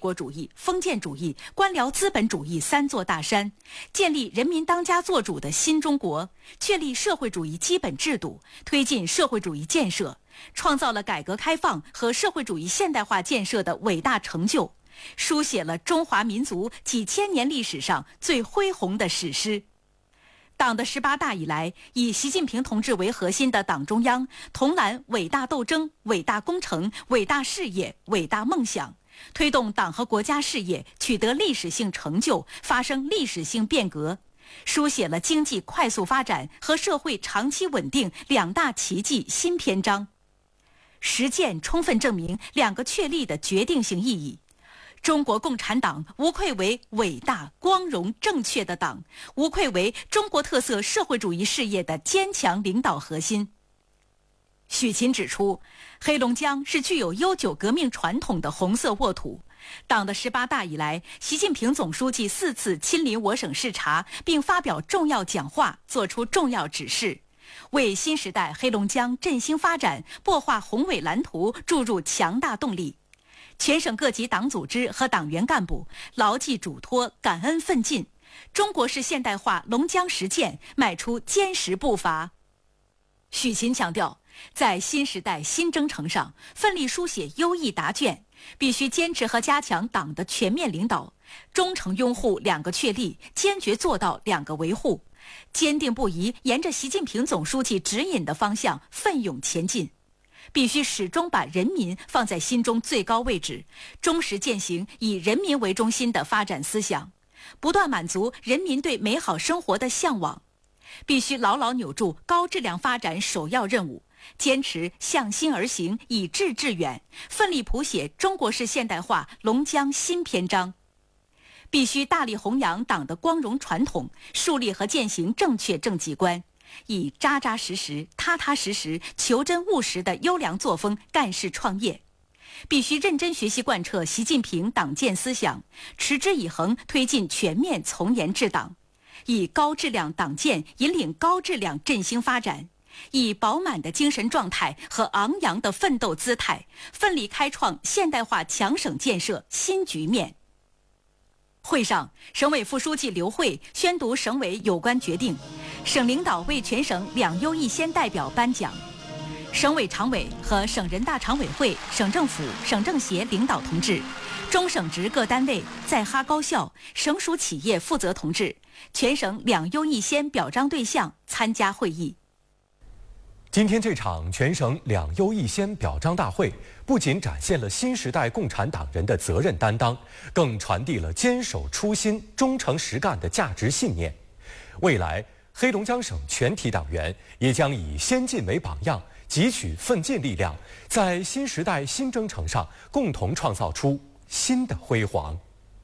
国主义、封建主义、官僚资本主义三座大山，建立人民当家作主的新中国，确立社会主义基本制度，推进社会主义建设，创造了改革开放和社会主义现代化建设的伟大成就，书写了中华民族几千年历史上最恢宏的史诗。党的18大以来，以习近平同志为核心的党中央统揽伟大斗争、伟大工程、伟大事业、伟大梦想，推动党和国家事业取得历史性成就，发生历史性变革，书写了经济快速发展和社会长期稳定两大奇迹新篇章。实践充分证明两个确立的决定性意义。中国共产党无愧为伟大、光荣、正确的党，无愧为中国特色社会主义事业的坚强领导核心。许勤指出，黑龙江是具有悠久革命传统的红色沃土。党的18大以来，习近平总书记4次亲临我省视察，并发表重要讲话，作出重要指示，为新时代黑龙江振兴发展擘画宏伟蓝图注入强大动力。全省各级党组织和党员干部牢记嘱托，感恩奋进，中国式现代化龙江实践迈出坚实步伐。许勤强调，在新时代新征程上奋力书写优异答卷，必须坚持和加强党的全面领导，忠诚拥护两个确立，坚决做到两个维护，坚定不移沿着习近平总书记指引的方向奋勇前进。必须始终把人民放在心中最高位置，忠实践行以人民为中心的发展思想，不断满足人民对美好生活的向往。必须牢牢扭住高质量发展首要任务，坚持向心而行，以志致远，奋力谱写中国式现代化龙江新篇章。必须大力弘扬党的光荣传统，树立和践行正确政绩观，以扎扎实实、踏踏实实、求真务实的优良作风干事创业。必须认真学习贯彻习近平党建思想，持之以恒推进全面从严治党，以高质量党建引领高质量振兴发展，以饱满的精神状态和昂扬的奋斗姿态，奋力开创现代化强省建设新局面。会上，省委副书记刘慧宣读省委有关决定，省领导为全省2优1先代表颁奖。省委常委和省人大常委会、省政府、省政协领导同志、中省直各单位、在哈高校、省属企业负责同志、全省2优1先表彰对象参加会议。 今天这场全省2优1先表彰大会，不仅展现了新时代共产党人的责任担当，更传递了坚守初心、忠诚实干的价值信念。未来，黑龙江省全体党员也将以先进为榜样，汲取奋进力量，在新时代新征程上共同创造出新的辉煌。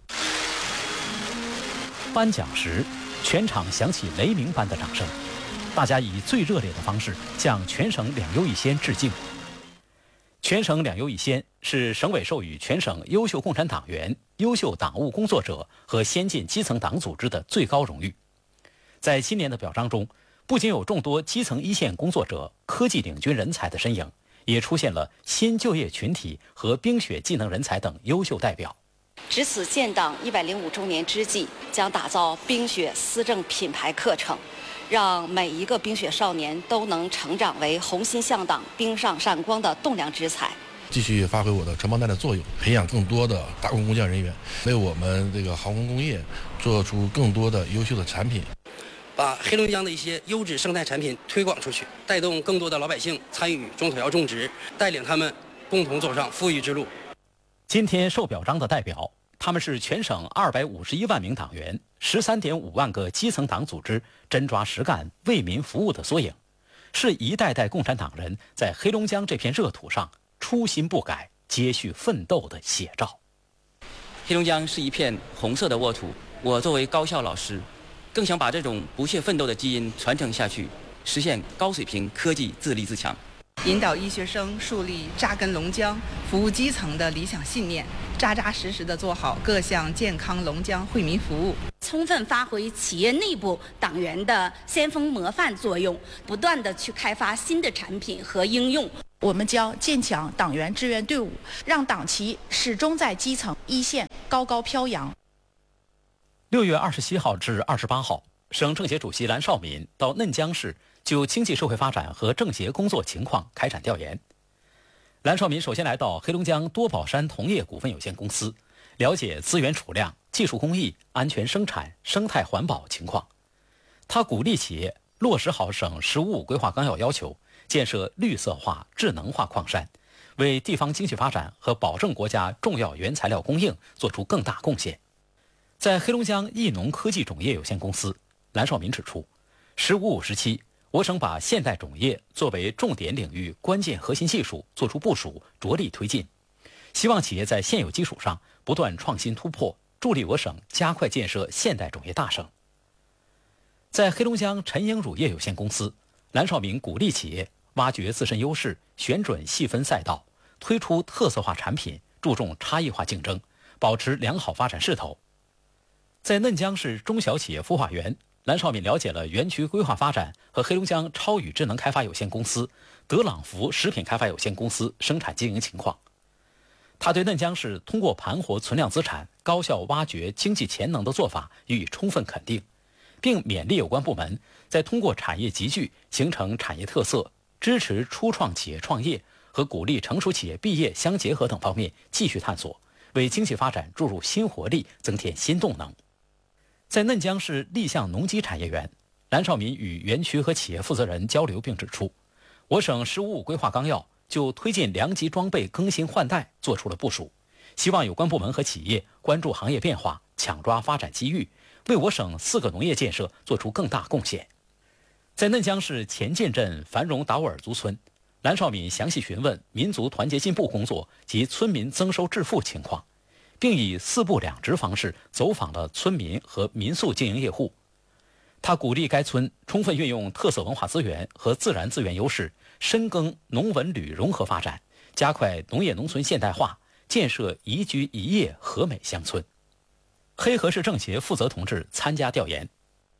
颁奖时，全场响起雷鸣般的掌声。大家以最热烈的方式向全省2优1先致敬。全省2优1先是省委授予全省优秀共产党员、优秀党务工作者和先进基层党组织的最高荣誉。在今年的表彰中，不仅有众多基层一线工作者、科技领军人才的身影，也出现了新就业群体和冰雪技能人才等优秀代表。 值此建党105周年之际，将打造冰雪思政品牌课程，让每一个冰雪少年都能成长为红心向党、冰上闪光的栋梁之才。 继续发挥我的传帮带的作用，培养更多的大工工匠人员，为我们这个航空工业做出更多的优秀的产品， 把黑龙江的一些优质生态产品推广出去，带动更多的老百姓参与中草药种植，带领他们共同走上富裕之路。 今天受表彰的代表，他们是全省251万名党员、13.5万个基层党组织真抓实干、为民服务的缩影，是一代代共产党人在黑龙江这片热土上初心不改、接续奋斗的写照。 黑龙江是一片红色的沃土，我作为高校老师，更想把这种不懈奋斗的基因传承下去，实现高水平科技自立自强。 引导医学生树立扎根龙江、服务基层的理想信念，扎扎实实地做好各项健康龙江惠民服务， 充分发挥企业内部党员的先锋模范作用，不断地去开发新的产品和应用。 我们将建强党员志愿队伍，让党旗始终在基层一线高高飘扬。 6月27号至28号，省政协主席蓝绍民到嫩江市就经济社会发展和政协工作情况开展调研。蓝绍民首先来到黑龙江多宝山铜业股份有限公司，了解资源储量、技术工艺、安全生产、生态环保情况。他鼓励企业落实好省“十五五”规划纲要要求，建设绿色化、智能化矿山，为地方经济发展和保证国家重要原材料供应做出更大贡献。在黑龙江义农科技种业有限公司，蓝绍民指出，“15·5”时期，我省把现代种业作为重点领域关键核心技术作出部署，着力推进。希望企业在现有基础上不断创新突破，助力我省加快建设现代种业大省。在黑龙江陈英乳业有限公司，蓝绍民鼓励企业挖掘自身优势，选准细分赛道，推出特色化产品，注重差异化竞争，保持良好发展势头。在嫩江市中小企业孵化园，蓝绍民了解了园区规划发展和黑龙江超宇智能开发有限公司、德朗福食品开发有限公司生产经营情况。他对嫩江市通过盘活存量资产、高效挖掘经济潜能的做法予以充分肯定，并勉励有关部门在通过产业集聚形成产业特色、支持初创企业创业和鼓励成熟企业毕业相结合等方面继续探索，为经济发展注入新活力，增添新动能。在嫩江市立项农机产业园，蓝绍民与园区和企业负责人交流并指出，我省“15·5”规划纲要就推进粮机装备更新换代做出了部署，希望有关部门和企业关注行业变化，抢抓发展机遇，为我省4个农业建设做出更大贡献。在嫩江市前进镇繁荣达斡尔族村，蓝绍民详细询问民族团结进步工作及村民增收致富情况，并以4部2职方式走访了村民和民宿经营业户。他鼓励该村充分运用特色文化资源和自然资源优势，深耕农文旅融合发展，加快农业农村现代化，建设宜居宜业和美乡村。黑河市政协负责同志参加调研。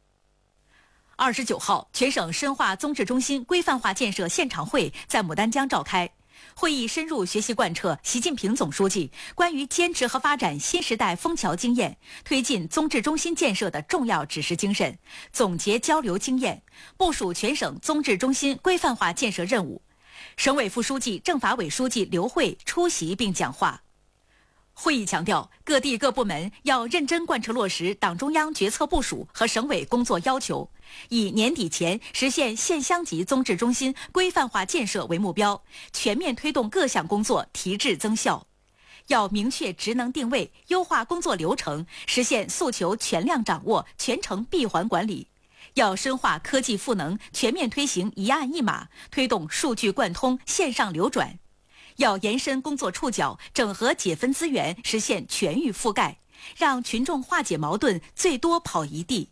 29号，全省深化综治中心规范化建设现场会在牡丹江召开。会议深入学习贯彻习近平总书记关于坚持和发展新时代枫桥经验、推进综治中心建设的重要指示精神，总结交流经验，部署全省综治中心规范化建设任务。省委副书记、政法委书记刘慧出席并讲话。会议强调，各地各部门要认真贯彻落实党中央决策部署和省委工作要求，以年底前实现县乡级综治中心规范化建设为目标，全面推动各项工作提质增效。要明确职能定位，优化工作流程，实现诉求全量掌握、全程闭环管理。要深化科技赋能，全面推行一案一码，推动数据贯通、线上流转。要延伸工作触角，整合解分资源，实现全域覆盖，让群众化解矛盾最多跑一地。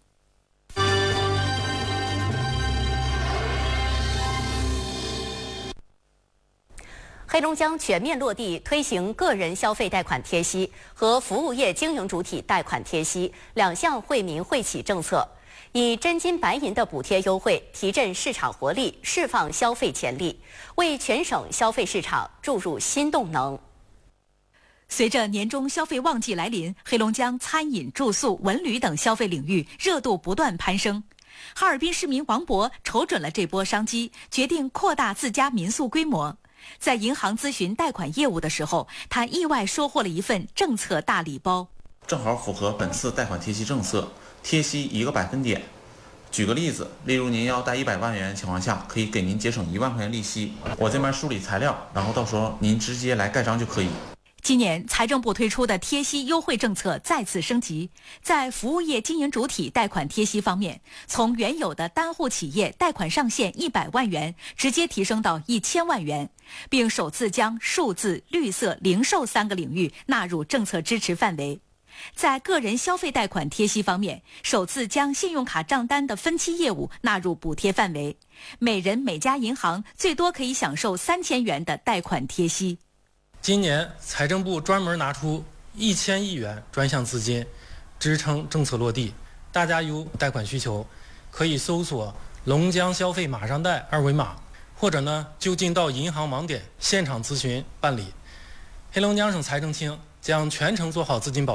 黑龙江全面落地推行个人消费贷款贴息和服务业经营主体贷款贴息2项惠民惠企政策，以真金白银的补贴优惠提振市场活力，释放消费潜力，为全省消费市场注入新动能。 随着年终消费旺季来临，黑龙江餐饮、住宿、文旅等消费领域热度不断攀升。哈尔滨市民王博瞅准了这波商机，决定扩大自家民宿规模。在银行咨询贷款业务的时候，他意外收获了一份政策大礼包， 正好符合本次贷款贴息政策，贴息1个百分点。举个例子，例如您要贷100万元的情况下，可以给您节省1万块钱利息。我这边梳理材料，然后到时候您直接来盖章就可以。 今年财政部推出的贴息优惠政策再次升级，在服务业经营主体贷款贴息方面，从原有的单户企业贷款上限100万元直接提升到1000万元，并首次将数字、绿色、零售3个领域纳入政策支持范围。在个人消费贷款贴息方面，首次将信用卡账单的分期业务纳入补贴范围，每人每家银行最多可以享受3000元的贷款贴息。 今年财政部专门拿出1000亿元专项资金，支撑政策落地。大家有贷款需求，可以搜索龙江消费马上贷2维码，或者呢就近到银行网点现场咨询办理。黑龙江省财政厅将全程做好资金保